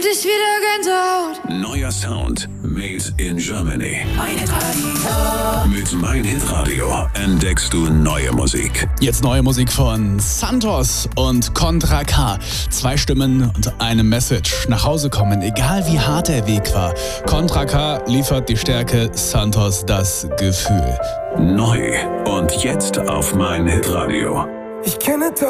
Ist wieder Gänsehaut. Neuer Sound made in Germany. Mein Hitradio. Mit Mein Hitradio entdeckst du neue Musik. Jetzt neue Musik von Santos und Contra K. 2 Stimmen und eine Message. Nach Hause kommen, egal wie hart der Weg war. Contra K liefert die Stärke, Santos das Gefühl. Neu und jetzt auf Mein Hitradio. Ich kenne